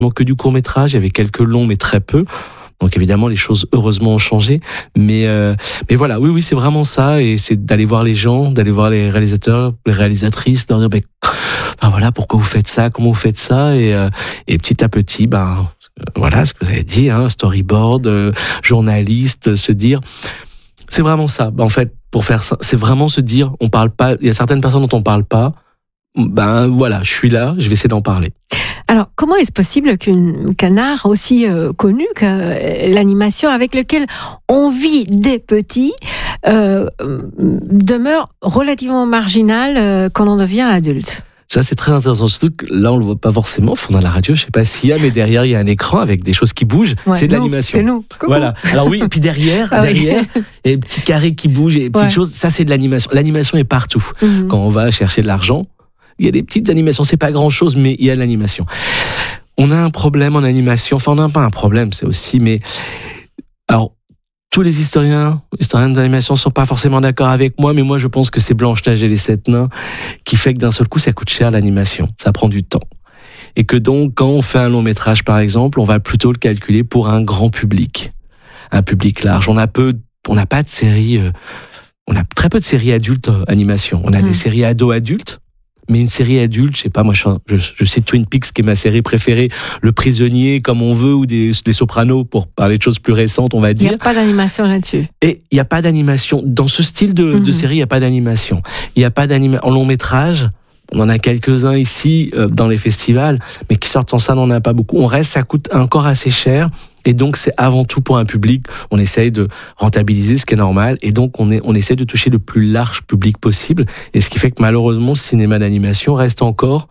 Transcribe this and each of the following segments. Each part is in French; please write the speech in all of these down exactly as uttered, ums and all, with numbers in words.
donc que du court-métrage, il y avait quelques longs mais très peu. Donc évidemment les choses heureusement ont changé, mais euh, mais voilà, oui oui c'est vraiment ça, et c'est d'aller voir les gens, d'aller voir les réalisateurs, les réalisatrices, de leur dire ben, ben voilà pourquoi vous faites ça, comment vous faites ça, et euh, et petit à petit ben voilà ce que vous avez dit, hein, storyboard, euh, journaliste, se dire c'est vraiment ça. Ben, en fait pour faire ça, c'est vraiment se dire on parle pas, il y a certaines personnes dont on parle pas. Ben voilà, je suis là, je vais essayer d'en parler. Alors, comment est-ce possible qu'une, qu'un art aussi euh, connu que l'animation, avec lequel on vit des petits, euh, demeure relativement marginal euh, quand on devient adulte ? Ça, c'est très intéressant. Surtout que là, on le voit pas forcément. Fond dans la radio, je sais pas s'il y a, mais derrière, il y a un écran avec des choses qui bougent. Ouais, c'est de nous, l'animation. C'est nous. Coucou. Voilà. Alors oui, puis derrière, ah derrière, oui. il y a des petits carrés qui bougent et des petites ouais. choses. Ça, c'est de l'animation. L'animation est partout. Mm-hmm. Quand on va chercher de l'argent, il y a des petites animations. C'est pas grand chose, mais il y a de l'animation. On a un problème en animation. Enfin, on n'a pas un problème, c'est aussi, mais alors, tous les historiens, historiens d'animation sont pas forcément d'accord avec moi, mais moi, je pense que c'est Blanche-Neige et les Sept Nains qui fait que d'un seul coup, ça coûte cher l'animation. Ça prend du temps. Et que donc, quand on fait un long métrage, par exemple, on va plutôt le calculer pour un grand public. Un public large. On a peu, on n'a pas de séries, euh, on a très peu de séries adultes euh, animation. On a mmh. des séries ados-adultes. Mais une série adulte, je sais pas, moi je, je, je cite Twin Peaks qui est ma série préférée, Le Prisonnier comme on veut, ou des, des Sopranos pour parler de choses plus récentes, on va dire. Il n'y a pas d'animation là-dessus. Et il n'y a pas d'animation. Dans ce style de, mm-hmm. de série, il n'y a pas d'animation. Il n'y a pas d'animation. En long métrage, on en a quelques-uns ici euh, dans les festivals, mais qui sortent en salle, on n'en a pas beaucoup. On reste, ça coûte encore assez cher. Et donc, c'est avant tout pour un public, on essaye de rentabiliser ce qui est normal, et donc on, est, on essaie de toucher le plus large public possible, et ce qui fait que malheureusement, ce cinéma d'animation reste encore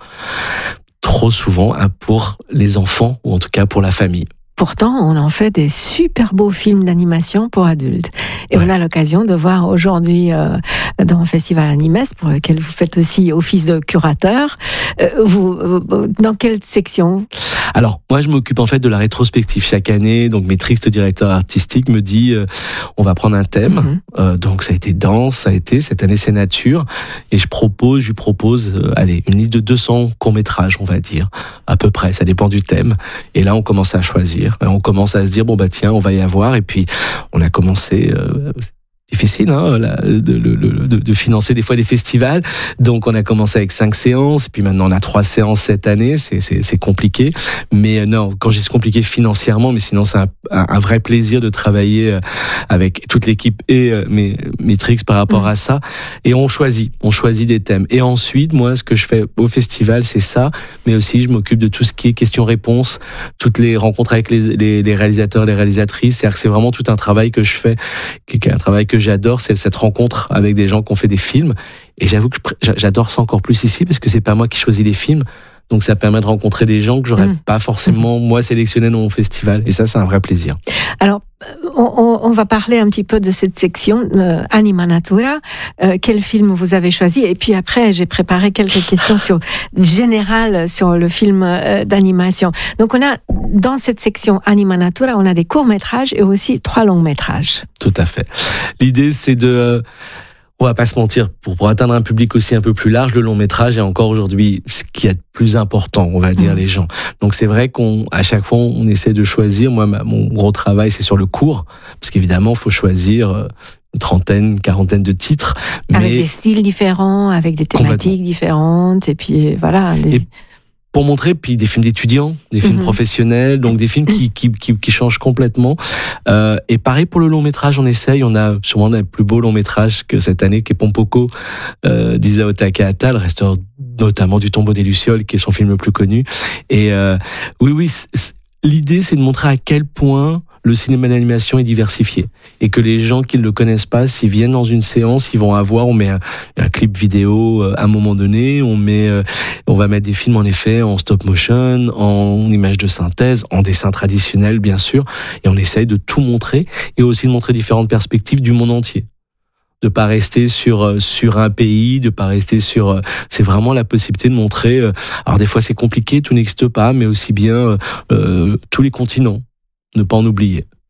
trop souvent pour les enfants, ou en tout cas pour la famille. Pourtant, on en fait des super beaux films d'animation pour adultes. Et ouais. on a l'occasion de voir aujourd'hui euh, dans le Festival Animes, pour lequel vous faites aussi office de curateur, euh, vous, euh, dans quelle section ? Alors, moi, je m'occupe en fait de la rétrospective chaque année. Donc, Matrix, le directeur artistique, me dit euh, on va prendre un thème. Mm-hmm. Euh, donc, ça a été danse, ça a été, cette année, c'est nature. Et je propose, je lui propose, euh, allez, une liste de deux cents courts-métrages, on va dire, à peu près. Ça dépend du thème. Et là, on commence à choisir. On commence à se dire, bon, bah tiens, on va y avoir. Et puis, on a commencé... Euh, difficile hein, là, de, de, de, de financer des fois des festivals, donc on a commencé avec cinq séances, puis maintenant on a trois séances cette année, c'est, c'est, c'est compliqué, mais non, quand je dis c'est compliqué financièrement, mais sinon c'est un, un, un vrai plaisir de travailler avec toute l'équipe et euh, mes Matrix par rapport mmh. à ça, et on choisit, on choisit des thèmes, et ensuite moi ce que je fais au festival c'est ça, mais aussi je m'occupe de tout ce qui est questions-réponses, toutes les rencontres avec les, les, les réalisateurs, les réalisatrices, c'est-à-dire que c'est vraiment tout un travail que je fais, qui est un travail que j'adore, c'est cette rencontre avec des gens qui ont fait des films. Et j'avoue que j'adore ça encore plus ici, parce que c'est pas moi qui choisis les films. Donc ça permet de rencontrer des gens que j'aurais mmh. pas forcément, moi, sélectionnés dans mon festival. Et ça, c'est un vrai plaisir. Alors, on, on va parler un petit peu de cette section euh, Anima Natura. Euh, quel film vous avez choisi ? Et puis après, j'ai préparé quelques questions sur générales sur le film euh, d'animation. Donc on a, dans cette section Anima Natura, on a des courts-métrages et aussi trois longs-métrages. Tout à fait. L'idée, c'est de... Euh, on va pas se mentir, pour, pour atteindre un public aussi un peu plus large, le long métrage est encore aujourd'hui ce qui est le plus important, on va dire, mmh. les gens. Donc c'est vrai qu'on, à chaque fois, on essaie de choisir. Moi, ma, mon gros travail, c'est sur le court, parce qu'évidemment, il faut choisir une trentaine, une quarantaine de titres. Avec mais... des styles différents, avec des thématiques différentes, et puis voilà. Les... Et... pour montrer, puis des films d'étudiants, des films mmh. professionnels, donc des films qui qui qui, qui changent complètement. Euh, et pareil pour le long métrage, on essaye. On a sûrement le plus beau long métrage que cette année, qui est Pompoko euh, d'Isao Takahata, le restaurateur notamment du Tombeau des Lucioles, qui est son film le plus connu. Et euh, oui, oui, c'est, l'idée, c'est de montrer à quel point le cinéma d'animation est diversifié, et que les gens qui ne le connaissent pas, s'ils viennent dans une séance, ils vont avoir, on met un, un clip vidéo à un moment donné, on met, euh, on va mettre des films en effet en stop motion, en images de synthèse, en dessin traditionnel bien sûr, et on essaye de tout montrer, et aussi de montrer différentes perspectives du monde entier. De pas rester sur sur un pays, de pas rester sur. C'est vraiment la possibilité de montrer. Alors des fois c'est compliqué, tout n'existe pas, mais aussi bien euh, tous les continents. Ne pas en oublier.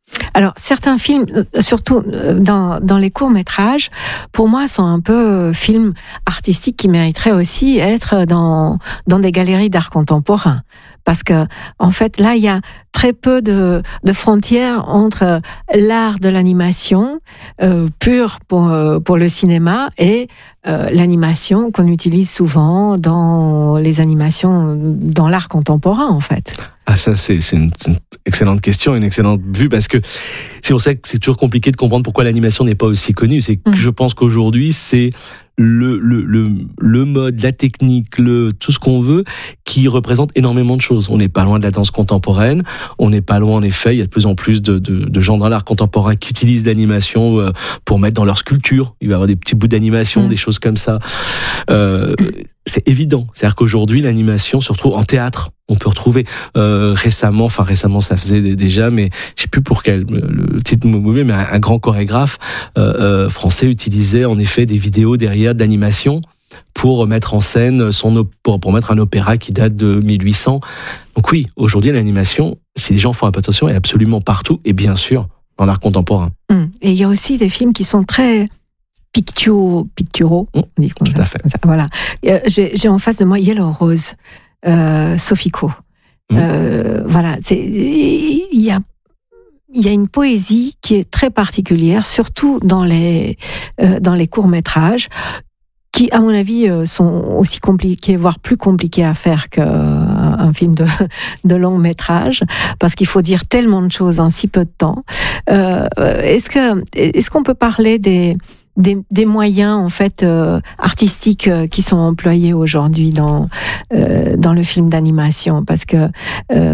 Alors, certains films, surtout dans, dans les courts-métrages, pour moi, sont un peu films artistiques qui mériteraient aussi être dans, dans des galeries d'art contemporain. Parce que, en fait, là, il y a très peu de, de frontières entre l'art de l'animation euh, pure pour, pour le cinéma et euh, l'animation qu'on utilise souvent dans les animations, dans l'art contemporain, en fait. Ah, ça, c'est, c'est, une, c'est une excellente question, une excellente vue, parce que c'est pour ça que c'est toujours compliqué de comprendre pourquoi l'animation n'est pas aussi connue. C'est que mmh. je pense qu'aujourd'hui, c'est le, le, le, le mode, la technique, le, tout ce qu'on veut, qui représente énormément de choses. On n'est pas loin de la danse contemporaine, on n'est pas loin, en effet, il y a de plus en plus de, de, de gens dans l'art contemporain qui utilisent l'animation pour mettre dans leur sculpture. Il va y avoir des petits bouts d'animation, mmh. des choses comme ça. Euh, c'est évident. C'est-à-dire qu'aujourd'hui, l'animation se retrouve en théâtre. On peut retrouver euh, récemment, enfin récemment ça faisait déjà, mais je sais plus pour quel le titre mobile, mais un, un grand chorégraphe euh, euh, français utilisait en effet des vidéos derrière d'animation pour mettre en scène son pour, pour mettre un opéra qui date de mille huit cents. Donc oui, aujourd'hui l'animation, si les gens font un peu attention, est absolument partout et bien sûr dans l'art contemporain. Mmh. Et il y a aussi des films qui sont très picturaux, picturaux. Mmh, on dit tout à fait. Ça, voilà. J'ai, j'ai en face de moi Yellow Rose. Euh, Sofiko. Mmh. Euh, voilà, c'est il y a il y a une poésie qui est très particulière, surtout dans les euh, dans les courts métrages, qui à mon avis euh, sont aussi compliqués, voire plus compliqués à faire qu'un un film de de long métrage, parce qu'il faut dire tellement de choses en si peu de temps. Euh, est-ce que est-ce qu'on peut parler des Des, des moyens en fait euh, artistiques euh, qui sont employés aujourd'hui dans euh, dans le film d'animation, parce que euh,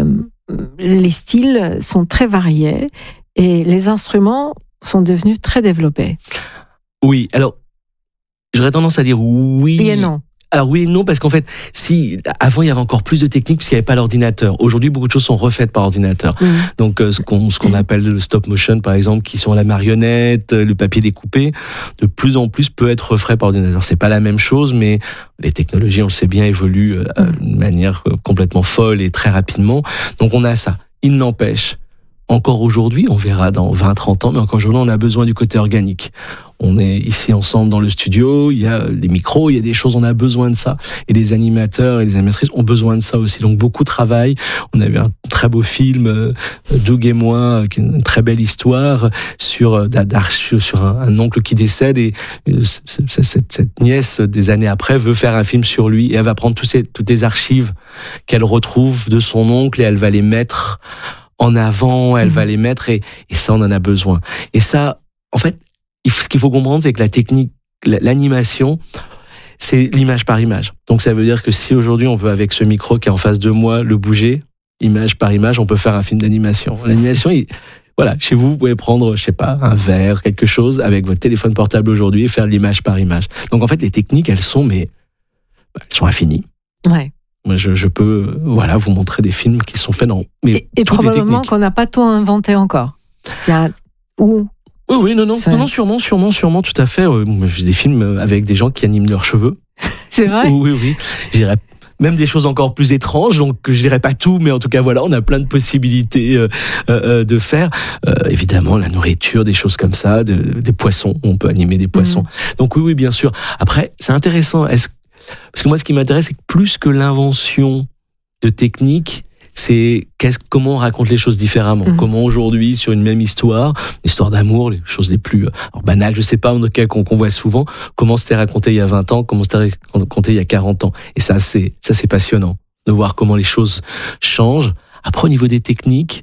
les styles sont très variés et les instruments sont devenus très développés. Oui, alors j'aurais tendance à dire oui. Oui et non. Alors oui et non, parce qu'en fait, si avant il y avait encore plus de techniques puisqu'il n'y avait pas l'ordinateur. Aujourd'hui, beaucoup de choses sont refaites par ordinateur. Mmh. Donc euh, ce qu'on ce qu'on appelle le stop motion, par exemple, qui sont la marionnette, le papier découpé, de plus en plus peut être refait par ordinateur. C'est pas la même chose, mais les technologies, on le sait bien, évoluent euh, mmh. d'une manière complètement folle et très rapidement. Donc on a ça. Il n'empêche. Encore aujourd'hui, on verra dans vingt trente ans, mais encore aujourd'hui, on a besoin du côté organique. On est ici ensemble dans le studio, il y a les micros, il y a des choses, on a besoin de ça. Et les animateurs et les animatrices ont besoin de ça aussi. Donc beaucoup travaillent. On a vu un très beau film, euh, Doug et moi, qui est une très belle histoire sur, sur un, un oncle qui décède et euh, cette, cette nièce, des années après, veut faire un film sur lui et elle va prendre tous ces, toutes les archives qu'elle retrouve de son oncle et elle va les mettre en avant, elle mmh. va les mettre et, et ça, on en a besoin. Et ça, en fait, ce qu'il faut comprendre, c'est que la technique, l'animation, c'est l'image par image. Donc ça veut dire que si aujourd'hui on veut, avec ce micro qui est en face de moi, le bouger, image par image, on peut faire un film d'animation. L'animation, il, voilà, chez vous, vous pouvez prendre, je sais pas, un verre, quelque chose, avec votre téléphone portable aujourd'hui et faire l'image par image. Donc en fait, les techniques, elles sont, mais elles sont infinies. Ouais. Moi, je, je peux, voilà, vous montrer des films qui sont faits dans. Mais et et probablement qu'on n'a pas tout inventé encore. Il y a où. Oui, oui, non, non, non, non, sûrement, sûrement, sûrement, tout à fait. J'ai des films avec des gens qui animent leurs cheveux. C'est vrai. Oui, oui, oui. J'irais même des choses encore plus étranges, donc je dirais pas tout, mais en tout cas, voilà, on a plein de possibilités euh, euh, de faire. Euh, évidemment, la nourriture, des choses comme ça, de, des poissons, on peut animer des poissons. Mmh. Donc oui, oui, bien sûr. Après, c'est intéressant. Est-ce Parce que moi, ce qui m'intéresse, c'est que plus que l'invention de techniques, c'est qu'est-ce, comment on raconte les choses différemment. Mmh. Comment aujourd'hui, sur une même histoire, l'histoire d'amour, les choses les plus alors, banales, je sais pas, en tout cas qu'on, qu'on voit souvent, comment c'était raconté il y a vingt ans, comment c'était raconté il y a quarante ans. Et ça, c'est ça, c'est passionnant de voir comment les choses changent. Après, au niveau des techniques,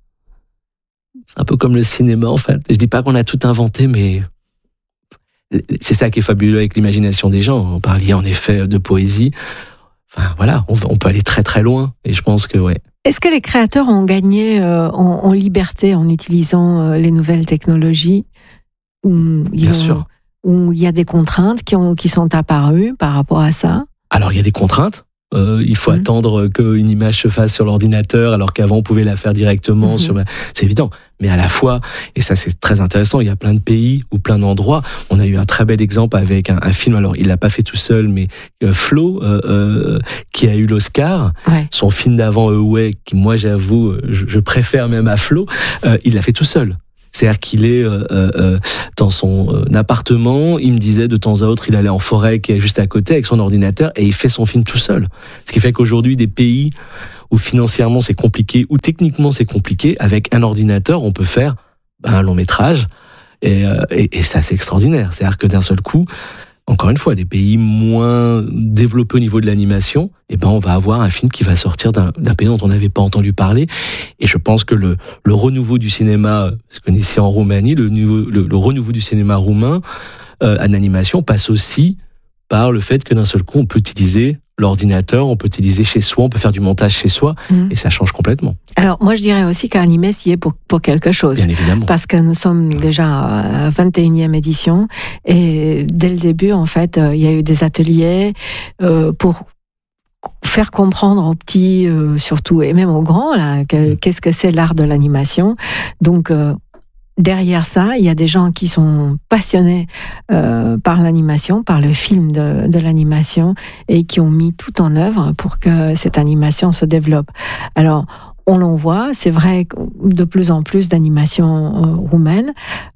c'est un peu comme le cinéma, en fait. Je dis pas qu'on a tout inventé, mais c'est ça qui est fabuleux avec l'imagination des gens. On parlait en effet de poésie. Enfin voilà, on, on peut aller très très loin. Et je pense que ouais. Est-ce que les créateurs ont gagné euh, en, en liberté en utilisant euh, les nouvelles technologies? Ou Bien ont, sûr. Où il y a des contraintes qui, ont, qui sont apparues par rapport à ça? Alors il y a des contraintes. Euh, il faut mmh. attendre qu'une image se fasse sur l'ordinateur, alors qu'avant on pouvait la faire directement. Mmh. Sur, c'est évident. Mais à la fois, et ça c'est très intéressant, il y a plein de pays ou plein d'endroits. On a eu un très bel exemple avec un, un film. Alors il l'a pas fait tout seul, mais euh, Flo, euh, euh, qui a eu l'Oscar, ouais. son film d'avant Away, qui moi j'avoue, je, je préfère même à Flo, euh, il l'a fait tout seul. C'est-à-dire qu'il est euh, euh, dans son euh, appartement, il me disait de temps à autre, il allait en forêt qui est juste à côté avec son ordinateur et il fait son film tout seul. Ce qui fait qu'aujourd'hui, des pays où financièrement c'est compliqué, où techniquement c'est compliqué, avec un ordinateur, on peut faire ben, un long métrage et, euh, et, et ça c'est extraordinaire. C'est-à-dire que d'un seul coup, encore une fois, des pays moins développés au niveau de l'animation, eh ben on va avoir un film qui va sortir d'un, d'un pays dont on n'avait pas entendu parler. Et je pense que le, le renouveau du cinéma, parce qu'on est ici en Roumanie, le, nouveau, le, le renouveau du cinéma roumain euh, en animation passe aussi par le fait que d'un seul coup, on peut utiliser l'ordinateur, on peut utiliser chez soi, on peut faire du montage chez soi, mmh. et ça change complètement. Alors, moi, je dirais aussi qu'Animest y est pour, pour quelque chose. Bien évidemment. Parce que nous sommes déjà à vingt et unième édition, et dès le début, en fait, il y a eu des ateliers euh, pour faire comprendre aux petits, euh, surtout, et même aux grands, là, que, mmh. qu'est-ce que c'est l'art de l'animation. Donc, euh, derrière ça, il y a des gens qui sont passionnés euh, par l'animation, par le film de, de l'animation, et qui ont mis tout en œuvre pour que cette animation se développe. Alors, on l'en voit, c'est vrai que de plus en plus d'animations euh, roumaines.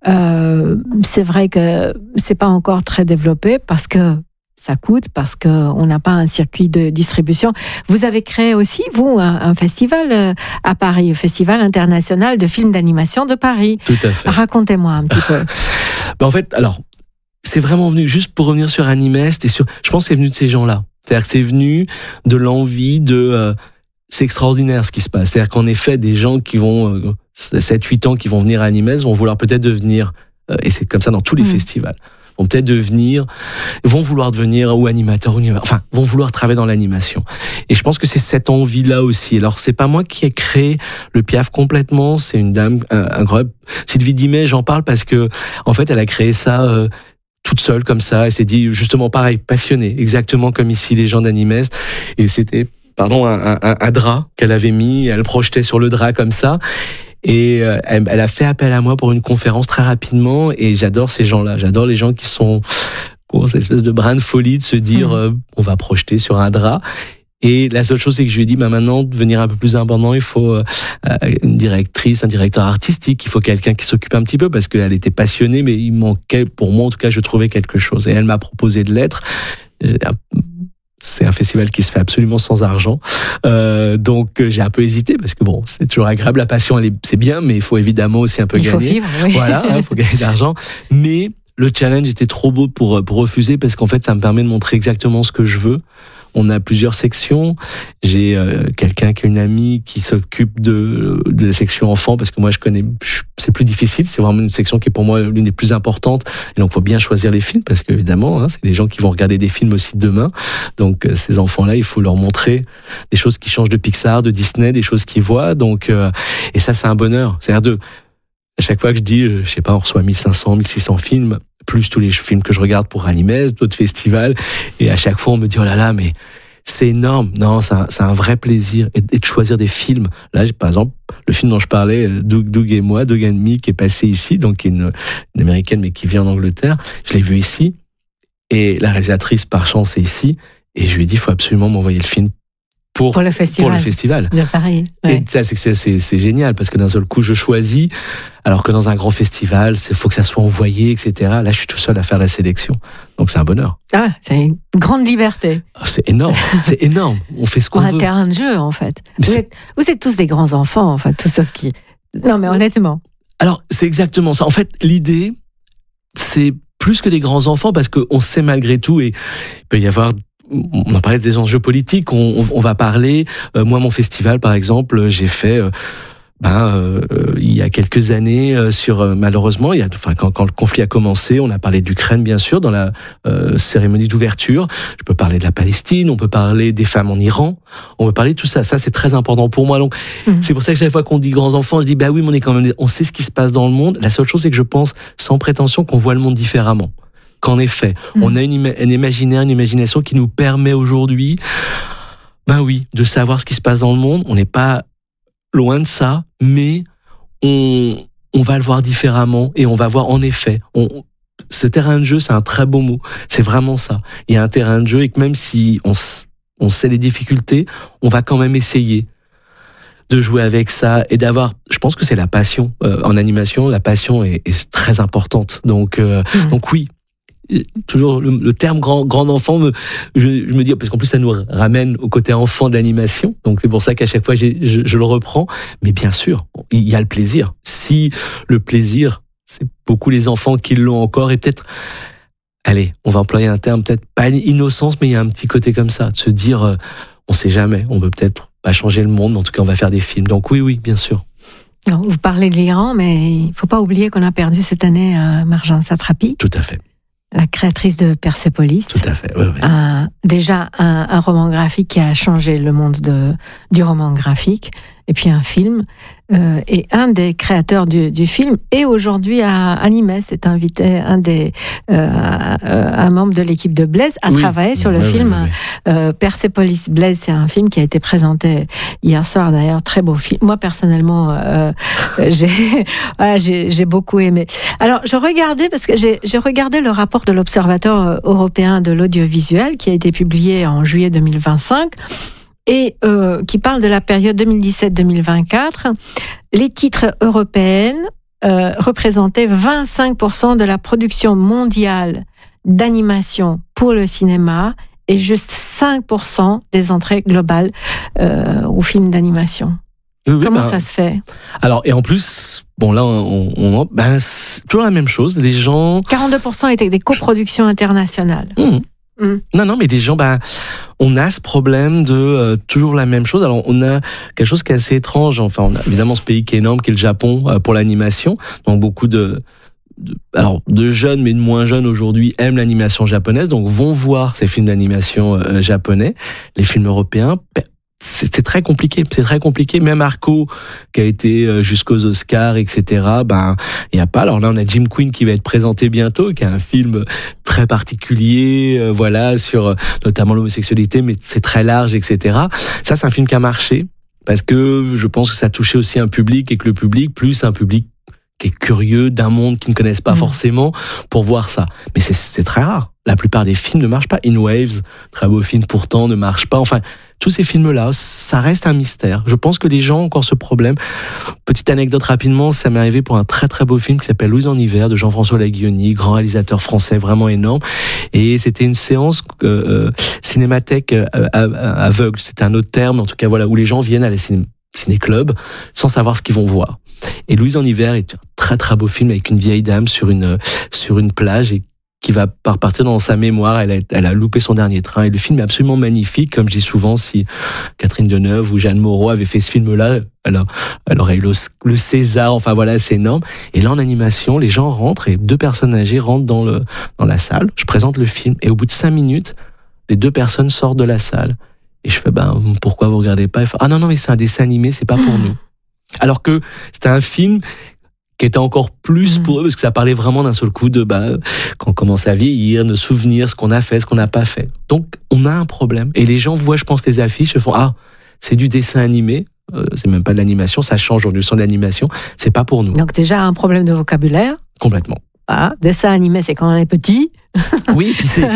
Euh, c'est vrai que c'est pas encore très développé parce que ça coûte, parce qu'on n'a pas un circuit de distribution. Vous avez créé aussi, vous, un, un festival à Paris, un festival international de films d'animation de Paris. Tout à fait. Racontez-moi un petit peu. Ben en fait, alors, c'est vraiment venu, juste pour revenir sur Animest, et sur, je pense que c'est venu de ces gens-là. C'est-à-dire que c'est venu de l'envie de... Euh, c'est extraordinaire ce qui se passe. C'est-à-dire qu'en effet, des gens qui vont, euh, sept huit ans, qui vont venir à Animest, vont vouloir peut-être devenir, euh, et c'est comme ça dans tous les mmh. festivals, vont peut-être devenir, vont vouloir devenir ou animateurs, ou enfin, vont vouloir travailler dans l'animation. Et je pense que c'est cette envie-là aussi. Alors, c'est pas moi qui ai créé le Piaf complètement, c'est une dame euh, incroyable. Sylvie Dimet, j'en parle parce que, en fait, elle a créé ça euh, toute seule comme ça. Elle s'est dit, justement, pareil, passionnée, exactement comme ici les gens d'Animest. Et c'était, pardon, un, un, un drap qu'elle avait mis, elle projetait sur le drap comme ça. Et euh, elle, elle a fait appel à moi pour une conférence très rapidement, et j'adore ces gens-là. J'adore les gens qui sont oh, cette espèce de brin de folie de se dire mmh. euh, on va projeter sur un drap. Et la seule chose, c'est que je lui ai dit, bah maintenant, devenir un peu plus important, il faut euh, une directrice, un directeur artistique, il faut quelqu'un qui s'occupe un petit peu, parce qu'elle était passionnée, mais il manquait, pour moi en tout cas, je trouvais quelque chose. Et elle m'a proposé de l'être. C'est un festival qui se fait absolument sans argent, euh, donc j'ai un peu hésité parce que bon, c'est toujours agréable, la passion, elle est, c'est bien, mais il faut évidemment aussi un peu il gagner. Faut vivre, oui. Voilà, il hein, faut gagner de l'argent. Mais le challenge était trop beau pour pour refuser, parce qu'en fait, ça me permet de montrer exactement ce que je veux. On a plusieurs sections. J'ai euh, quelqu'un qui est une amie qui s'occupe de, de la section enfants, parce que moi je connais, c'est plus difficile. C'est vraiment une section qui est pour moi l'une des plus importantes. Et donc il faut bien choisir les films, parce qu'évidemment, hein, c'est les gens qui vont regarder des films aussi demain. Donc euh, ces enfants-là, il faut leur montrer des choses qui changent de Pixar, de Disney, des choses qu'ils voient. Donc euh, et ça, c'est un bonheur. C'est-à-dire de à chaque fois que je dis, je sais pas, on reçoit mille cinq cents, mille six cents films, plus tous les films que je regarde pour Animest, d'autres festivals, et à chaque fois on me dit oh là là, mais c'est énorme. Non, c'est un, c'est un vrai plaisir, et, et de choisir des films. Là, par exemple, le film dont je parlais, Doug, Doug et moi, Doug and Me, qui est passé ici, donc qui est une, une américaine mais qui vit en Angleterre, je l'ai vu ici, et la réalisatrice par chance est ici, et je lui ai dit il faut absolument m'envoyer le film. Pour, pour le festival. Pour le festival. De Paris. Ouais. Et ça, c'est, c'est, c'est, c'est génial, parce que d'un seul coup, je choisis, alors que dans un grand festival, il faut que ça soit envoyé, et cetera. Là, je suis tout seul à faire la sélection. Donc, c'est un bonheur. Ah, c'est une grande liberté. C'est énorme. C'est énorme. On fait ce qu'on pour veut. Un terrain de jeu, en fait. Vous êtes, vous êtes tous des grands enfants, enfin, tous ceux qui... Non, mais honnêtement. Alors, c'est exactement ça. En fait, l'idée, c'est plus que des grands enfants, parce qu'on sait malgré tout, et il peut y avoir... On a parlé des enjeux politiques, on, on, on va parler. Euh, moi, mon festival, par exemple, j'ai fait, euh, ben, euh, il y a quelques années, euh, sur euh, malheureusement, il y a, enfin, quand, quand le conflit a commencé, on a parlé d'Ukraine, bien sûr, dans la euh, cérémonie d'ouverture. Je peux parler de la Palestine, on peut parler des femmes en Iran, on peut parler de tout ça. Ça, c'est très important pour moi. Donc, mmh. c'est pour ça que chaque fois qu'on dit grands enfants, je dis bah oui, mais on est quand même, on sait ce qui se passe dans le monde. La seule chose, c'est que je pense, sans prétention, qu'on voit le monde différemment. Qu'en effet, mmh. on a une, une imaginaire, une imagination qui nous permet aujourd'hui Ben oui, de savoir ce qui se passe dans le monde. On n'est pas loin de ça, mais on, on va le voir différemment et on va voir en effet. On, ce terrain de jeu, c'est un très beau mot. C'est vraiment ça. Il y a un terrain de jeu et que même si on, on sait les difficultés, on va quand même essayer de jouer avec ça et d'avoir, je pense que c'est la passion euh, en animation, la passion est, est très importante. Donc, euh, mmh. donc oui, toujours le, le terme grand grand enfant, me, je, je me dis parce qu'en plus ça nous ramène au côté enfant de l'animation. Donc c'est pour ça qu'à chaque fois j'ai, je, je le reprends. Mais bien sûr, il y a le plaisir. Si le plaisir, c'est beaucoup les enfants qui l'ont encore et peut-être. Allez, on va employer un terme peut-être pas innocence, mais il y a un petit côté comme ça, de se dire, euh, on sait jamais, on peut peut-être pas changer le monde, mais en tout cas on va faire des films. Donc oui, oui, bien sûr. Non, vous parlez de l'Iran, mais il faut pas oublier qu'on a perdu cette année euh, Marjane Satrapi. Tout à fait. La créatrice de Persepolis. Tout à fait, oui, oui. Un, déjà un, un roman graphique qui a changé le monde de, du roman graphique, et puis un film. Euh, et un des créateurs du, du film, et aujourd'hui à Animes, c'est invité, un des euh, euh, un membre de l'équipe de Blaise a oui. travaillé sur le oui, film oui, oui. Euh, Persepolis. Blaise, c'est un film qui a été présenté hier soir d'ailleurs, très beau film. Moi personnellement, euh, j'ai, voilà, j'ai j'ai beaucoup aimé. Alors je regardais parce que j'ai j'ai regardé le rapport de l'Observatoire européen de l'audiovisuel qui a été publié en juillet deux mille vingt-cinq. Et euh, qui parle de la période deux mille dix-sept deux mille vingt-quatre, les titres européens euh, représentaient vingt-cinq pour cent de la production mondiale d'animation pour le cinéma et juste cinq pour cent des entrées globales euh, aux films d'animation. Oui, oui, Comment bah, ça se fait ? Alors, et en plus, bon là, on, on ben, c'est toujours la même chose. Les gens... quarante-deux pour cent étaient des coproductions internationales. Mmh. Mmh. Non, non, mais les gens, bah, on a ce problème de euh, toujours la même chose. Alors, on a quelque chose qui est assez étrange. Enfin, on a évidemment ce pays qui est énorme, qui est le Japon, euh, pour l'animation. Donc, beaucoup de, de, alors, de jeunes, mais de moins jeunes aujourd'hui aiment l'animation japonaise, donc vont voir ces films d'animation euh, japonais. Les films européens, bah, c'est très compliqué, c'est très compliqué. Même Arco, qui a été jusqu'aux Oscars, et cetera. Ben, il y a pas. Alors là, on a Jim Quinn qui va être présenté bientôt, qui a un film très particulier, euh, voilà, sur notamment l'homosexualité, mais c'est très large, et cetera. Ça, c'est un film qui a marché parce que je pense que ça touchait aussi un public et que le public, plus un public qui est curieux d'un monde qu'ils ne connaissent pas mmh. forcément, pour voir ça. Mais c'est, c'est très rare. La plupart des films ne marchent pas. In Waves, très beau film pourtant, ne marche pas. Enfin, tous ces films-là, ça reste un mystère. Je pense que les gens ont encore ce problème. Petite anecdote rapidement, ça m'est arrivé pour un très très beau film qui s'appelle Louise en hiver de Jean-François Laguioni, grand réalisateur français, vraiment énorme. Et c'était une séance euh, cinémathèque euh, aveugle. C'était un autre terme, en tout cas voilà, où les gens viennent à la ciné- ciné-club sans savoir ce qu'ils vont voir. Et Louise en hiver est un très très beau film avec une vieille dame sur une sur une plage et qui va repartir dans sa mémoire. Elle a, elle a loupé son dernier train. Et le film est absolument magnifique. Comme je dis souvent, si Catherine Deneuve ou Jeanne Moreau avaient fait ce film-là, elle, a, elle aurait eu le, le César. Enfin voilà, c'est énorme. Et là, en animation, les gens rentrent et deux personnes âgées rentrent dans, le, dans la salle. Je présente le film. Et au bout de cinq minutes, les deux personnes sortent de la salle. Et je fais, ben, pourquoi vous regardez pas? Ah non, non, mais c'est un dessin animé, c'est pas pour nous. Alors que c'était un film qui était encore plus pour eux, parce que ça parlait vraiment d'un seul coup de bah, quand on commence à vieillir, de souvenirs, ce qu'on a fait, ce qu'on n'a pas fait. Donc, on a un problème. Et les gens voient, je pense, les affiches et font « Ah, c'est du dessin animé, euh, c'est même pas de l'animation, ça change aujourd'hui, le son de l'animation, c'est pas pour nous. » Donc déjà, un problème de vocabulaire. Complètement. Ah, dessin animé, c'est quand on est petit. Oui, puis c'est...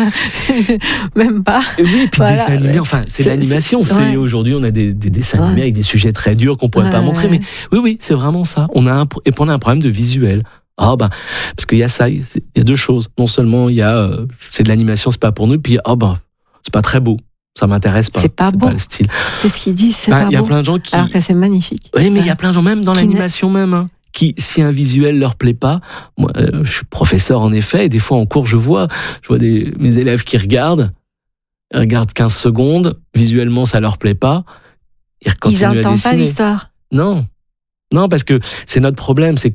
Même pas. Et oui, puis voilà, dessin animé, enfin, c'est, c'est l'animation. C'est, ouais. Aujourd'hui, on a des, des dessins ouais. animés avec des sujets très durs qu'on pourrait ouais, pas montrer. Ouais. Mais oui, oui, c'est vraiment ça. On a un, et puis on a un problème de visuel. Ah ben, parce qu'il y a ça, il y a deux choses. Non seulement il y a, euh, c'est de l'animation, c'est pas pour nous, puis ah ben, c'est pas très beau. Ça m'intéresse pas. C'est pas c'est beau. Pas le style. C'est ce qu'ils disent, c'est ben, pas beau. Il y a plein de gens qui... Alors que c'est magnifique. Oui, mais il y a plein de gens, même dans qui l'animation ne... même, hein, qui, si un visuel leur plaît pas, moi, euh, je suis professeur en effet, et des fois en cours, je vois, je vois des, mes élèves qui regardent, ils regardent quinze secondes, visuellement ça leur plaît pas, ils continuent à dessiner. Ils n'entendent pas l'histoire. Non, non, parce que c'est notre problème, c'est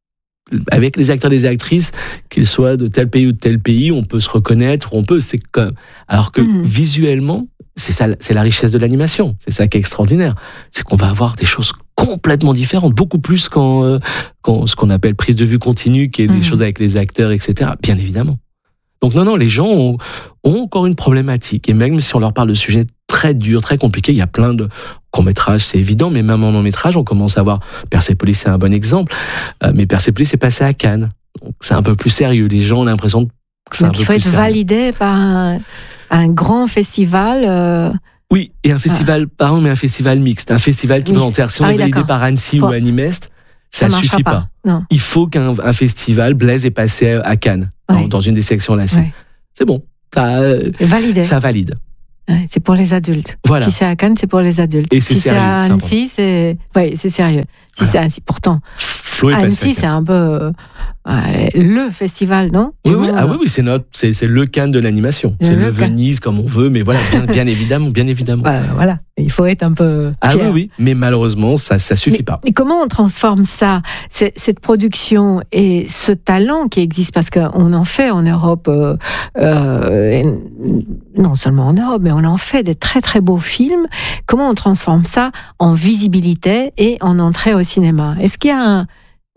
avec les acteurs et les actrices, qu'ils soient de tel pays ou de tel pays, on peut se reconnaître, on peut, c'est comme, alors que mmh. visuellement, c'est ça, c'est la richesse de l'animation, c'est ça qui est extraordinaire, c'est qu'on va avoir des choses complètement différentes, beaucoup plus qu'en, euh, qu'en ce qu'on appelle prise de vue continue, qui est mmh. les choses avec les acteurs, et cetera. Bien évidemment. Donc non, non, les gens ont, ont encore une problématique. Et même si on leur parle de sujets très durs, très compliqués, il y a plein de courts-métrages, c'est évident, mais même en long-métrage, on commence à voir, Persepolis, c'est un bon exemple, euh, mais Persepolis est passé à Cannes. Donc c'est un peu plus sérieux. Les gens ont l'impression que c'est Donc un peu il faut plus être sérieux. validé par un, un grand festival. Euh... Oui, et un festival, ah. pardon, mais un festival mixte. Un festival qui, oui, présente, si on ah est oui, validé d'accord. par Annecy Pour... ou Animest, ça ne suffit pas. pas. Non. Il faut qu'un un festival, Blaise est passé à Cannes, ouais. dans, dans une des sections là. Ouais. C'est bon, ça, validé. ça valide. Ouais, c'est pour les adultes. Voilà. Si c'est à Cannes, c'est pour les adultes. Et c'est si sérieux. c'est à Annecy, c'est, oui, c'est sérieux. Si voilà. c'est à Annecy, pourtant. Flo est Annecy, c'est un peu euh, le festival, non? Oui, oui, ah oui, oui, c'est notre, c'est, c'est le Cannes de l'animation. C'est le, le Venise comme on veut, mais voilà, bien, bien évidemment, bien évidemment. Voilà, voilà, il faut être un peu. Ah fier. oui, oui, mais malheureusement, ça, ça suffit mais, pas. Et comment on transforme ça, cette production et ce talent qui existe, parce qu'on en fait en Europe, euh, euh, non seulement en Europe, mais on en fait des très très beaux films. Comment on transforme ça en visibilité et en entrée au cinéma? Est-ce qu'il y a un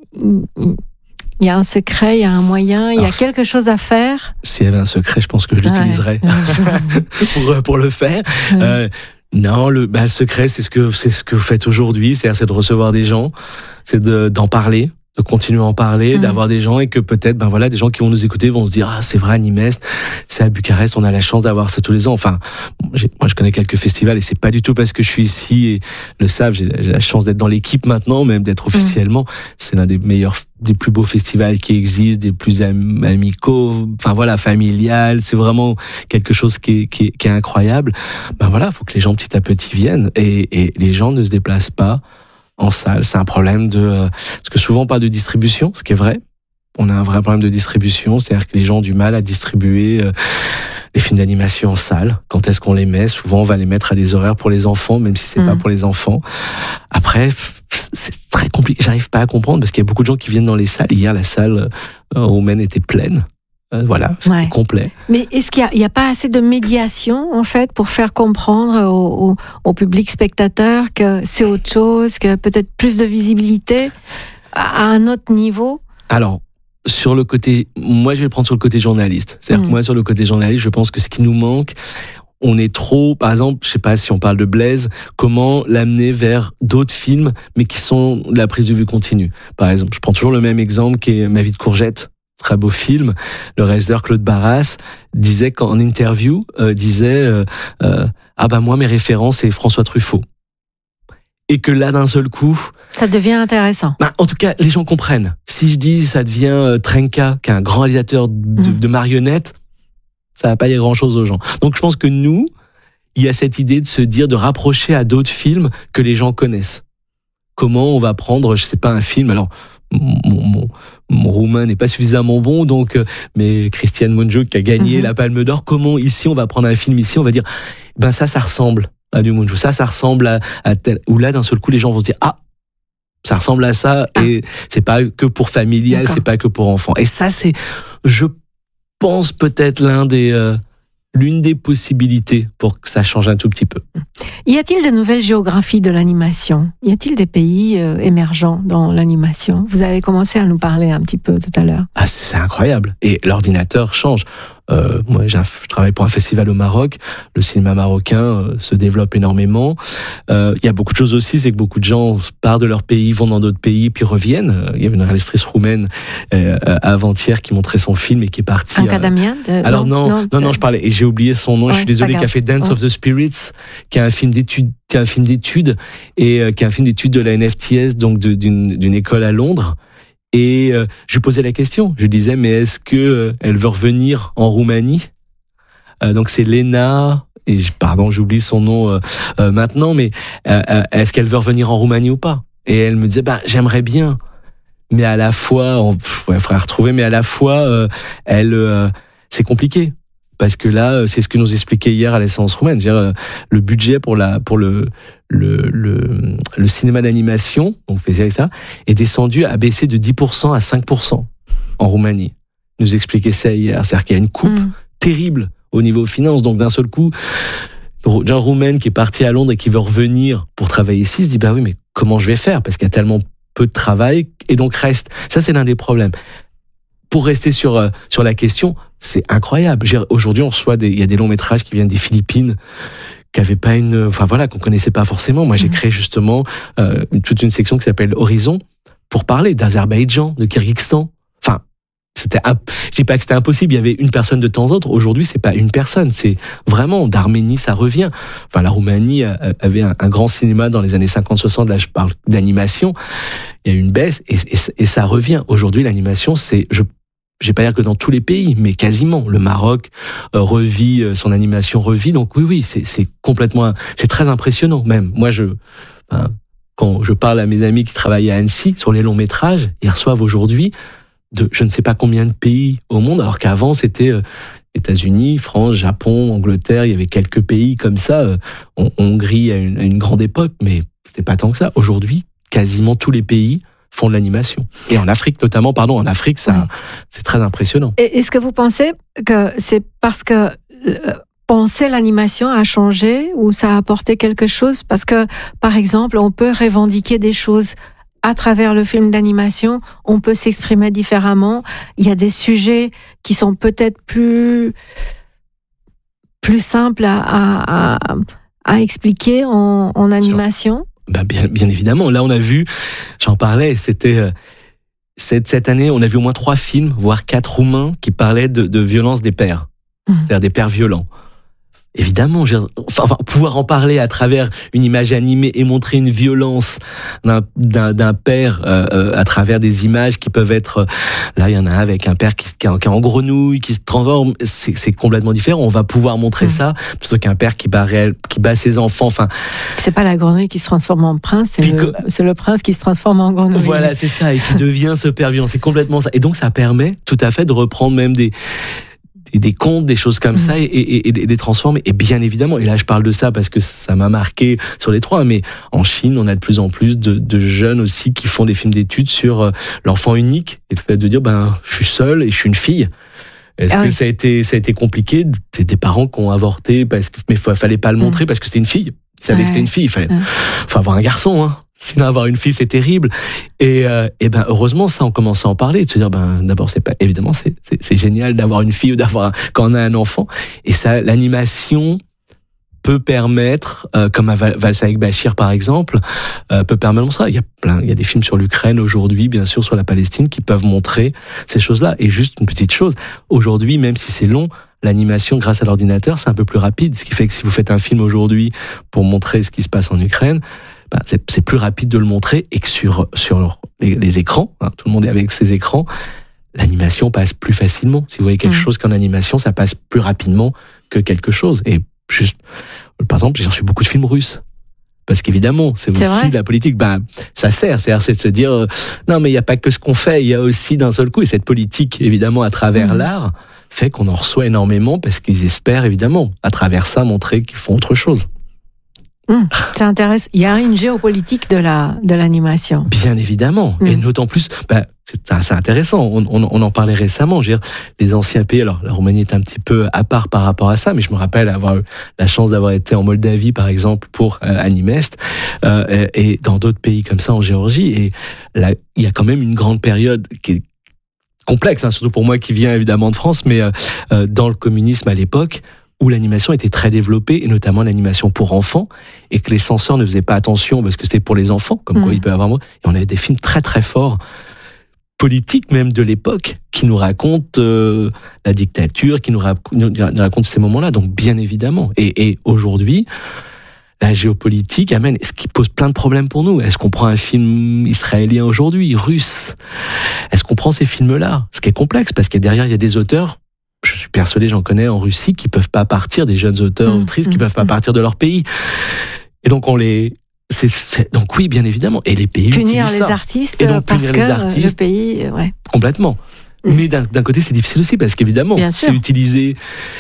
Il y a un secret, il y a un moyen, il y a Alors, quelque chose à faire. S'il y avait un secret, je pense que je l'utiliserais ouais. pour, pour le faire. Ouais. Euh, non, le, bah, le secret, c'est ce que c'est ce que vous faites aujourd'hui, c'est-à-dire c'est de recevoir des gens, c'est de, d'en parler, de continuer à en parler, mmh. d'avoir des gens et que peut-être, ben voilà, des gens qui vont nous écouter vont se dire ah c'est vrai Animest, c'est à Bucarest, on a la chance d'avoir ça tous les ans. Enfin, j'ai, moi je connais quelques festivals et c'est pas du tout parce que je suis ici et le savent, j'ai, j'ai la chance d'être dans l'équipe maintenant, même d'être officiellement. Mmh. C'est l'un des meilleurs, des plus beaux festivals qui existent, des plus am- amicaux, enfin voilà, familial. C'est vraiment quelque chose qui est, qui est, qui est incroyable. Ben voilà, faut que les gens petit à petit viennent et, et les gens ne se déplacent pas en salle. C'est un problème de... Euh, parce que souvent on parle de distribution, ce qui est vrai. On a un vrai problème de distribution, c'est-à-dire que les gens ont du mal à distribuer euh, des films d'animation en salle. Quand est-ce qu'on les met? Souvent on va les mettre à des horaires pour les enfants, même si c'est mmh. pas pour les enfants. Après, c'est très compliqué. J'arrive pas à comprendre parce qu'il y a beaucoup de gens qui viennent dans les salles. Hier, la salle euh, roumaine était pleine. Euh, voilà, c'était ouais. complet. Mais est-ce qu'il n'y a, a pas assez de médiation, en fait, pour faire comprendre au, au, au public spectateur que c'est autre chose, que peut-être plus de visibilité à un autre niveau? Alors, sur le côté... Moi, je vais le prendre sur le côté journaliste. C'est-à-dire mmh. que moi, sur le côté journaliste, je pense que ce qui nous manque, on est trop... Par exemple, je sais pas si on parle de Blaise, comment l'amener vers d'autres films, mais qui sont de la prise de vue continue. Par exemple, je prends toujours le même exemple qui est Ma vie de courgette. Très beau film. Le réalisateur Claude Barras disait qu'en interview, euh, disait euh, euh, ah ben moi mes références c'est François Truffaut. Et que là d'un seul coup, ça devient intéressant. Ben, en tout cas, les gens comprennent. Si je dis ça devient euh, Trenka, qui est un grand réalisateur de, mmh. de marionnettes, ça va pas dire grand chose aux gens. Donc je pense que nous, il y a cette idée de se dire de rapprocher à d'autres films que les gens connaissent. Comment on va prendre, je sais pas, un film. Alors mon, mon, mon roumain n'est pas suffisamment bon, donc, mais Cristian Mungiu qui a gagné mm-hmm. la Palme d'Or, comment ici on va prendre un film ici, on va dire, ben ça, ça ressemble à du Mungiu, ça, ça ressemble à, à tel, ou là d'un seul coup les gens vont se dire, ah, ça ressemble à ça, ah. et c'est pas que pour familial, D'accord. c'est pas que pour enfants. Et ça, c'est, je pense peut-être l'un des, euh, l'une des possibilités pour que ça change un tout petit peu. Y a-t-il de nouvelles géographies de l'animation? Y a-t-il des pays euh, émergents dans l'animation? Vous avez commencé à nous parler un petit peu tout à l'heure. Ah, c'est incroyable. Et l'ordinateur change. Euh, moi, j'ai un, je travaille pour un festival au Maroc. Le cinéma marocain euh, se développe énormément. Il euh, y a beaucoup de choses aussi, c'est que beaucoup de gens partent de leur pays, vont dans d'autres pays, puis reviennent. Il y avait une réalisatrice roumaine euh, avant-hier qui montrait son film et qui est partie. Un Kadamian euh, Alors non, non, non, non, je parlais et j'ai oublié son nom. Ouais, je suis désolé. Qui a fait Dance ouais. of the Spirits, qui est un film d'études, qui est un film d'études et euh, qui est un film d'études de la N F T S, donc de, d'une, d'une école à Londres. Et euh, je lui posais la question. Je lui disais, mais est-ce que euh, elle veut revenir en Roumanie? euh, Donc c'est Lena, et je, pardon, j'oublie son nom euh, euh, maintenant, mais euh, euh, est-ce qu'elle veut revenir en Roumanie ou pas? Et elle me disait, bah j'aimerais bien, mais à la fois, on pff, ouais, faudrait retrouver, mais à la fois, euh, elle, euh, c'est compliqué. Parce que là, c'est ce que nous expliquait hier à la séance roumaine. Je veux dire, le budget pour la, pour le, le, le, le cinéma d'animation, on fait avec ça, est descendu, a baissé de dix pour cent à cinq pour cent en Roumanie. Il nous expliquait ça hier. C'est-à-dire qu'il y a une coupe mmh. terrible au niveau finance. Donc d'un seul coup, un Roumain qui est parti à Londres et qui veut revenir pour travailler ici se dit, bah oui, mais comment je vais faire? Parce qu'il y a tellement peu de travail et donc reste. Ça, c'est l'un des problèmes. pour rester sur euh, sur la question, c'est incroyable. Aujourd'hui, on reçoit des, il y a des longs métrages qui viennent des Philippines, qui avaient pas une, enfin voilà, qu'on connaissait pas forcément. Moi, j'ai créé justement euh, toute une section qui s'appelle Horizon pour parler d'Azerbaïdjan, de Kyrgyzstan. Enfin, c'était, je dis pas que c'était impossible. Il y avait une personne de temps en temps. Aujourd'hui, c'est pas une personne. C'est vraiment d'Arménie, ça revient. Enfin, la Roumanie avait un, un grand cinéma dans les années cinquante soixante. Là, je parle d'animation. Il y a eu une baisse et, et, et ça revient. Aujourd'hui, l'animation, c'est, je Je vais pas dire que dans tous les pays, mais quasiment. Le Maroc euh, revit, euh, son animation revit. Donc oui, oui, c'est, c'est complètement, c'est très impressionnant même. Moi, je, hein, quand je parle à mes amis qui travaillent à Annecy sur les longs métrages, ils reçoivent aujourd'hui de je ne sais pas combien de pays au monde, alors qu'avant c'était euh, États-Unis, France, Japon, Angleterre. Il y avait quelques pays comme ça. Euh, Hongrie à une, à une grande époque, mais c'était pas tant que ça. Aujourd'hui, quasiment tous les pays font de l'animation. Et en Afrique notamment, pardon, en Afrique, ça, oui. C'est très impressionnant. Et est-ce que vous pensez que c'est parce que euh, penser l'animation a changé ou ça a apporté quelque chose? Parce que, par exemple, on peut revendiquer des choses à travers le film d'animation, on peut s'exprimer différemment. Il y a des sujets qui sont peut-être plus, plus simples à, à, à, à expliquer en, en animation. Ben bien, bien évidemment. Là, on a vu, j'en parlais, c'était euh, cette, cette année, on a vu au moins trois films, voire quatre roumains, qui parlaient de, de violence des pères, mmh. c'est-à-dire des pères violents. Évidemment, enfin, enfin, pouvoir en parler à travers une image animée et montrer une violence d'un, d'un, d'un père euh, à travers des images qui peuvent être... Là, il y en a un avec un père qui, qui, est en grenouille, qui se transforme. C'est, c'est complètement différent. On va pouvoir montrer mmh. ça plutôt qu'un père qui bat, réel, qui bat ses enfants. Enfin, c'est pas la grenouille qui se transforme en prince, c'est, le, que, c'est le prince qui se transforme en grenouille. Voilà, c'est ça, et qui devient ce père violent. C'est complètement ça. Et donc, ça permet tout à fait de reprendre même des... des contes, des choses comme mmh. ça, et, et, et, et des transformer. Et bien évidemment, et là je parle de ça parce que ça m'a marqué sur les trois, mais en Chine, on a de plus en plus de, de jeunes aussi qui font des films d'études sur l'enfant unique, et le fait de dire, ben, je suis seul et je suis une fille. Est-ce ah que oui. ça a été, ça a été compliqué? C'est des parents qui ont avorté parce que, mais il fallait pas le montrer mmh. parce que c'était une fille. Ils savaient ouais. que c'était une fille. Il fallait, ouais. faut avoir un garçon, hein. Sinon, avoir une fille, c'est terrible. Et, euh, et ben, heureusement, ça, on commence à en parler, de se dire, ben, d'abord, c'est pas, évidemment, c'est, c'est, c'est génial d'avoir une fille ou d'avoir, un, quand on a un enfant. Et ça, l'animation peut permettre, euh, comme à Valsa avec Bachir, par exemple, euh, peut permettre ça. Il y a plein, il y a des films sur l'Ukraine aujourd'hui, bien sûr, sur la Palestine, qui peuvent montrer ces choses-là. Et juste une petite chose. Aujourd'hui, même si c'est long, l'animation, grâce à l'ordinateur, c'est un peu plus rapide. Ce qui fait que si vous faites un film aujourd'hui pour montrer ce qui se passe en Ukraine, ben, c'est, c'est plus rapide de le montrer, et que sur, sur les, les écrans, hein, tout le monde est avec ses écrans, l'animation passe plus facilement. Si vous voyez quelque mmh. chose qu'en animation, ça passe plus rapidement que quelque chose. Et juste, par exemple, j'ai reçu beaucoup de films russes. Parce qu'évidemment, c'est, c'est aussi vrai. La politique. Ben, ça sert, c'est, c'est de se dire, euh, non, mais il n'y a pas que ce qu'on fait, il y a aussi d'un seul coup, et cette politique, évidemment, à travers mmh. l'art, fait qu'on en reçoit énormément parce qu'ils espèrent, évidemment, à travers ça, montrer qu'ils font autre chose. Mmh, ça intéresse. Il y a une géopolitique de la de l'animation. Bien évidemment, mmh. et d'autant plus, bah, c'est, c'est intéressant. On, on, on en parlait récemment. Je veux dire, les anciens pays. Alors, la Roumanie est un petit peu à part par rapport à ça, mais je me rappelle avoir eu la chance d'avoir été en Moldavie, par exemple, pour euh, Animest, euh, et dans d'autres pays comme ça, en Géorgie. Et là, il y a quand même une grande période qui est complexe, hein, surtout pour moi qui viens évidemment de France, mais euh, dans le communisme à l'époque, où l'animation était très développée, et notamment l'animation pour enfants, et que les censeurs ne faisaient pas attention parce que c'était pour les enfants, comme mmh. quoi il peut y avoir moi. Et on avait des films très très forts, politiques même de l'époque, qui nous racontent euh, la dictature, qui nous, ra- nous, nous racontent ces moments-là. Donc bien évidemment. Et, et aujourd'hui, la géopolitique amène, ce qui pose plein de problèmes pour nous. Est-ce qu'on prend un film israélien aujourd'hui, russe? Est-ce qu'on prend ces films-là? Ce qui est complexe, parce que derrière, il y a des auteurs, je suis persuadé, j'en connais en Russie, qui peuvent pas partir, des jeunes auteurs, mmh, autrices, mmh, qui peuvent pas mmh. partir de leur pays. Et donc, on les... C'est, c'est, donc oui, bien évidemment. Et les pays punir utilisent les ça. artistes et donc, parce punir que les artistes, le pays... Ouais. Complètement. Mmh. Mais d'un, d'un côté, c'est difficile aussi, parce qu'évidemment, bien c'est sûr. utilisé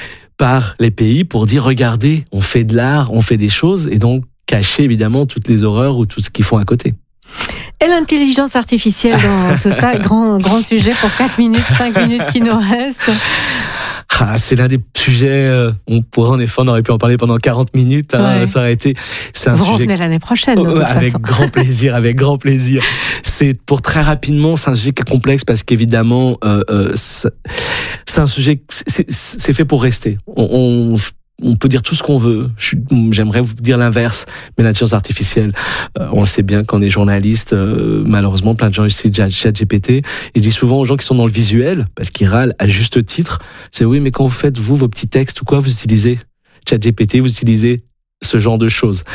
par les pays pour dire, regardez, on fait de l'art, on fait des choses, et donc cacher évidemment toutes les horreurs ou tout ce qu'ils font à côté. Et l'intelligence artificielle dans tout ça, grand, grand sujet pour quatre minutes, cinq minutes qui nous restent. Ah, c'est l'un des sujets, euh, on pourrait en effet, on aurait pu en parler pendant quarante minutes, hein, ouais. Ça aurait été, c'est un Vous sujet... revenez l'année prochaine, de toute avec façon. grand plaisir, avec grand plaisir. C'est pour très rapidement, c'est un sujet qui est complexe parce qu'évidemment, euh, euh, c'est, c'est un sujet, c'est, c'est fait pour rester. On, on On peut dire tout ce qu'on veut. Je, j'aimerais vous dire l'inverse, mais l'intelligence artificielle, euh, on le sait bien quand on est journaliste, euh, malheureusement, plein de gens utilisent ChatGPT. Et je dis souvent aux gens qui sont dans le visuel, parce qu'ils râlent à juste titre, c'est oui, mais quand vous faites, vous, vos petits textes ou quoi, vous utilisez ChatGPT, vous utilisez ce genre de choses.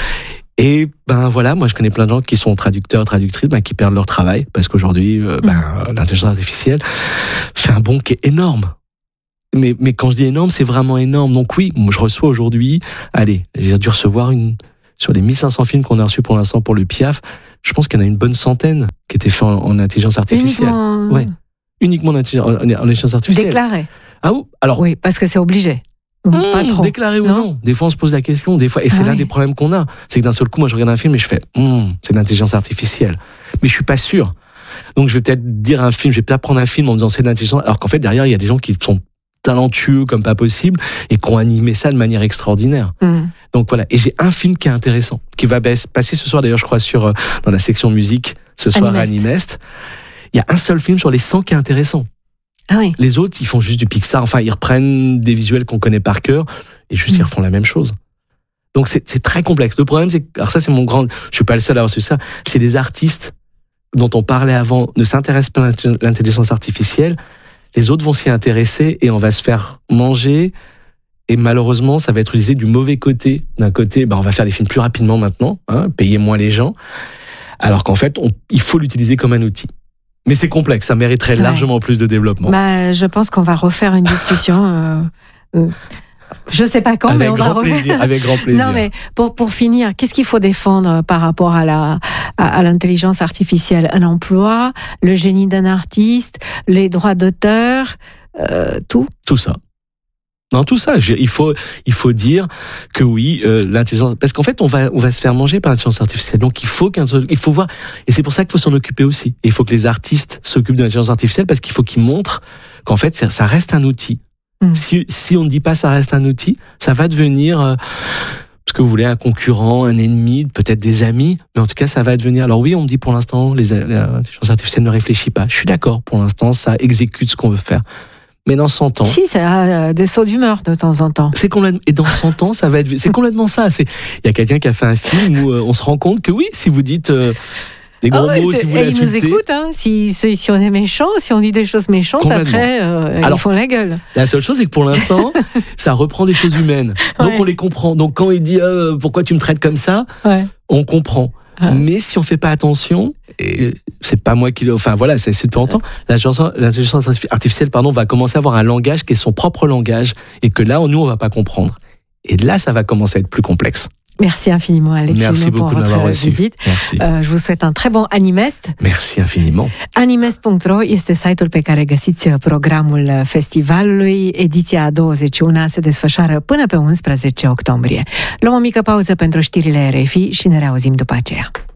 Et ben voilà, moi je connais plein de gens qui sont traducteurs, traductrices, ben, qui perdent leur travail, parce qu'aujourd'hui, euh, ben, mmh. l'intelligence artificielle fait un bond qui est énorme. Mais, mais quand je dis énorme, c'est vraiment énorme. Donc oui, moi, je reçois aujourd'hui, allez, j'ai dû recevoir une, sur les mille cinq cents films qu'on a reçus pour l'instant pour le P I A F, je pense qu'il y en a une bonne centaine qui étaient faits en, en intelligence artificielle. Uniquement... Ouais. Uniquement en, en, en intelligence artificielle. Déclaré. Ah oui, alors. Oui, parce que c'est obligé. Mmh, pas trop. Déclaré ou non. non. Des fois, on se pose la question, des fois, et c'est ah l'un oui. des problèmes qu'on a. C'est que d'un seul coup, moi, je regarde un film et je fais, mmh, c'est de l'intelligence artificielle. Mais je suis pas sûr. Donc, je vais peut-être dire un film, je vais peut-être prendre un film en disant c'est de l'intelligence, alors qu'en fait, derrière, il y a des gens qui sont talentueux comme pas possible et qui ont animé ça de manière extraordinaire. Mmh. Donc voilà, et j'ai un film qui est intéressant, qui va passer ce soir d'ailleurs je crois sur dans la section musique ce soir à Animest. Il y a un seul film sur les cent qui est intéressant. Ah oui. Les autres, ils font juste du Pixar, enfin ils reprennent des visuels qu'on connaît par cœur et juste mmh. ils refont la même chose. Donc c'est, c'est très complexe. Le problème c'est que, alors ça c'est mon grand, je suis pas le seul à avoir su ça, c'est les artistes dont on parlait avant ne s'intéressent pas à l'intelligence artificielle. Les autres vont s'y intéresser et on va se faire manger. Et malheureusement, ça va être utilisé du mauvais côté. D'un côté, bah, on va faire des films plus rapidement maintenant, hein, payer moins les gens. Alors qu'en fait, on, il faut l'utiliser comme un outil. Mais c'est complexe, ça mériterait ouais. largement plus de développement. Bah, je pense qu'on va refaire une discussion... euh, euh... Je sais pas quand, avec mais on grand va plaisir, refaire. Avec grand plaisir. Non, mais pour, pour finir, qu'est-ce qu'il faut défendre par rapport à, la, à, à l'intelligence artificielle ? Un emploi, le génie d'un artiste, les droits d'auteur, euh, tout ? Tout ça. Non, tout ça. Je, il faut, il faut dire que oui, euh, l'intelligence, parce qu'en fait, on va, on va se faire manger par l'intelligence artificielle. Donc, il faut qu'un, il faut voir, et c'est pour ça qu'il faut s'en occuper aussi. Et il faut que les artistes s'occupent de l'intelligence artificielle parce qu'il faut qu'ils montrent qu'en fait, ça, ça reste un outil. Mmh. Si, si on ne dit pas ça reste un outil, ça va devenir, euh, ce que vous voulez, un concurrent, un ennemi, peut-être des amis, mais en tout cas, ça va devenir. Alors oui, on me dit pour l'instant, les, l'intelligence artificielle ne réfléchit pas. Je suis d'accord, pour l'instant, ça exécute ce qu'on veut faire. Mais dans cent ans... Si, ça a des sauts d'humeur de temps en temps. C'est complètement, et dans cent ans, ça va être... C'est complètement ça. C'est, il y a quelqu'un qui a fait un film où euh, on se rend compte que oui, si vous dites... Euh, des gros ah ouais, mots, si vous voulez insulter. Ils nous écoutent, hein. si, si, si on est méchant, si on dit des choses méchantes, après, euh, Alors, ils font la gueule. La seule chose, c'est que pour l'instant, ça reprend des choses humaines. Donc, ouais. on les comprend. Donc, quand il dit euh, « Pourquoi tu me traites comme ça ouais. ?» on comprend. Ouais. Mais si on fait pas attention, et c'est pas moi qui le... Enfin, voilà, c'est, c'est depuis longtemps, ouais. l'intelligence artificielle pardon, va commencer à avoir un langage qui est son propre langage et que là, nous, on va pas comprendre. Et là, ça va commencer à être plus complexe. Merci infiniment, Alexis, Merci pour votre visite. Merci. Uh, je vous souhaite un très bon Animest. Merci infiniment. Animest punct ro este site-ul pe care găsiți programul festivalului. Ediția a douăzeci și unu se desfășoară până pe unsprezece octombrie. Luăm o mică pauză pentru știrile R F I și ne reauzim după aceea.